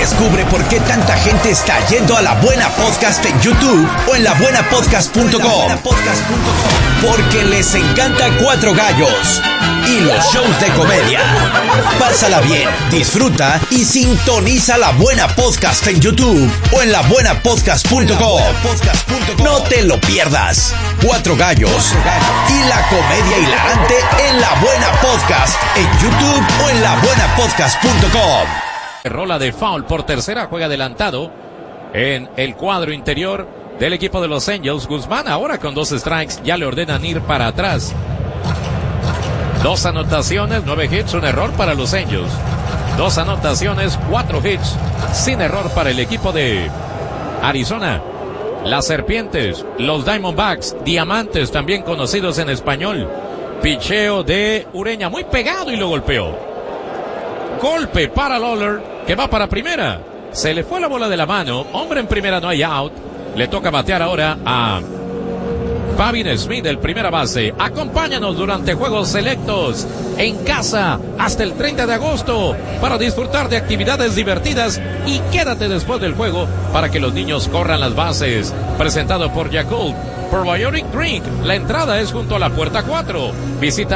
Descubre por qué tanta gente está yendo a La Buena Podcast en YouTube o en labuenapodcast.com. Porque les encanta Cuatro Gallos y los shows de comedia. Pásala bien, disfruta y sintoniza La Buena Podcast en YouTube o en labuenapodcast.com. No te lo pierdas. Cuatro Gallos y la comedia hilarante en La Buena Podcast en YouTube o en labuenapodcast.com. Rola de foul por tercera, juega adelantado en el cuadro interior del equipo de Los Angels. Guzmán ahora con 2 strikes, ya le ordenan ir para atrás. 2 anotaciones, 9 hits, un error para Los Angels. 2 anotaciones, 4 hits, sin error para el equipo de Arizona. Las Serpientes, los Diamondbacks, Diamantes, también conocidos en español. Picheo de Ureña, muy pegado y lo golpeó. Golpe para Lawler, que va para primera. Se le fue la bola de la mano. Hombre en primera, no hay out. Le toca batear ahora a Pavin Smith, el primera base. Acompáñanos durante juegos selectos en casa hasta el 30 de agosto para disfrutar de actividades divertidas y quédate después del juego para que los niños corran las bases. Presentado por Yakult Probiotic Drink. La entrada es junto a la puerta 4. Visita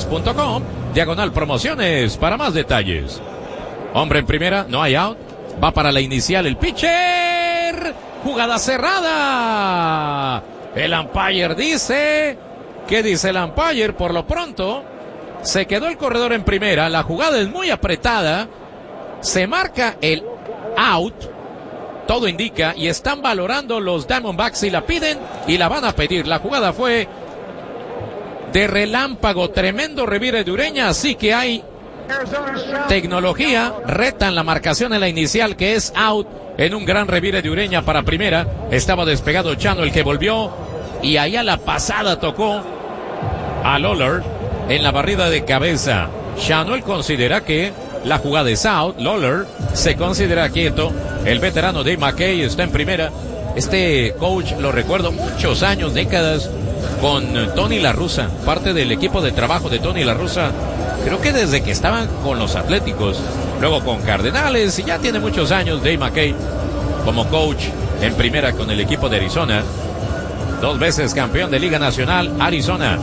angels.com/promociones para más detalles. Hombre en primera, no hay out. Va para la inicial el pitcher. Jugada cerrada. El umpire dice... ¿Qué dice el umpire? Por lo pronto, se quedó el corredor en primera. La jugada es muy apretada. Se marca el out. Todo indica y están valorando los Diamondbacks si la piden y la van a pedir. La jugada fue de relámpago. Tremendo revire de Ureña. Así que hay tecnología. Retan la marcación en la inicial que es out. En un gran revire de Ureña para primera. Estaba despegado Chano, el que volvió. Y ahí a la pasada tocó a Lawler en la barrida de cabeza. Chano, él considera que la jugada es out. Lawler se considera quieto. El veterano Dave McKay está en primera. Este coach lo recuerdo muchos años, décadas, con Tony La Russa. Parte del equipo de trabajo de Tony La Russa. Creo que desde que estaban con los Atléticos, luego con Cardenales, y ya tiene muchos años Dave McKay como coach en primera con el equipo de Arizona. 2 veces campeón de Liga Nacional, Arizona.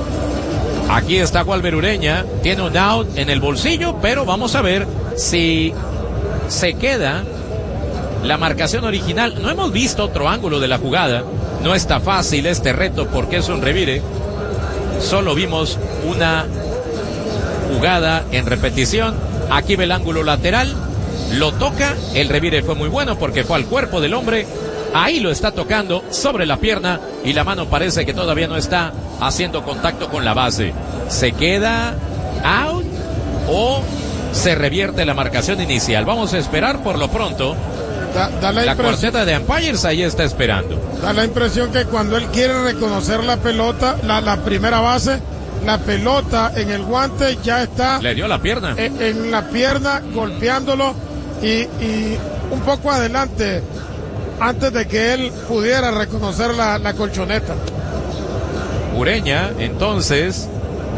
Aquí está Walber Ureña, tiene un out en el bolsillo, pero vamos a ver si se queda la marcación original. No hemos visto otro ángulo de la jugada, no está fácil este reto porque es un revire. Solo vimos una jugada en repetición. Aquí ve el ángulo lateral, lo toca, el revire fue muy bueno porque fue al cuerpo del hombre, ahí lo está tocando sobre la pierna y la mano parece que todavía no está haciendo contacto con la base. ¿Se queda out o se revierte la marcación inicial? Vamos a esperar por lo pronto. La cuarteta de umpires ahí está esperando. Da la impresión que cuando él quiere reconocer la pelota, la primera base, la pelota en el guante ya está. Le dio la pierna. En la pierna, golpeándolo y un poco adelante, antes de que él pudiera reconocer la colchoneta. Ureña, entonces,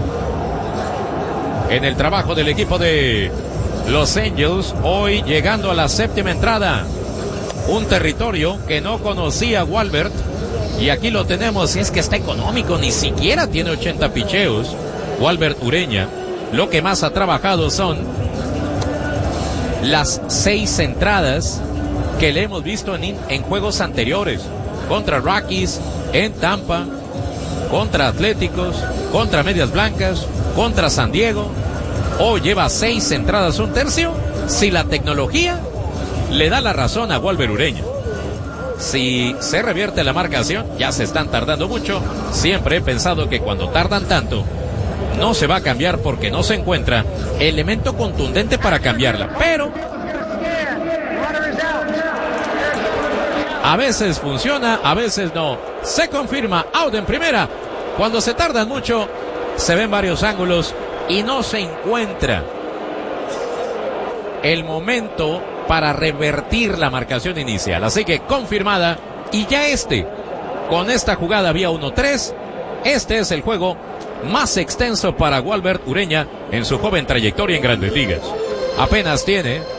en el trabajo del equipo de Los Angels, hoy llegando a la 7ª entrada. Un territorio que no conocía Walbert. Y aquí lo tenemos, y es que está económico, ni siquiera tiene 80 picheos. Walbert Ureña, lo que más ha trabajado son las 6 entradas que le hemos visto en juegos anteriores. Contra Rockies, en Tampa, contra Atléticos, contra Medias Blancas, contra San Diego. Hoy lleva 6 entradas, 1/3. Si la tecnología le da la razón a Walbert Ureña. Si se revierte la marcación, ya se están tardando mucho. Siempre he pensado que cuando tardan tanto, no se va a cambiar porque no se encuentra elemento contundente para cambiarla. Pero a veces funciona, a veces no. Se confirma out en primera. Cuando se tardan mucho, se ven varios ángulos y no se encuentra el momento para revertir la marcación inicial. Así que confirmada. Y ya con esta jugada había 1-3. Este es el juego más extenso para Walbert Ureña en su joven trayectoria en Grandes Ligas. Apenas tiene